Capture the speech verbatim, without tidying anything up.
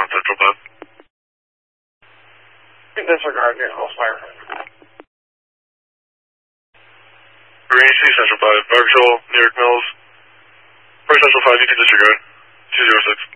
on Central five. Disregard your close fire. Green C Central five, Bark Shoal, New York Mills. First Central five, you can disregard. two zero six.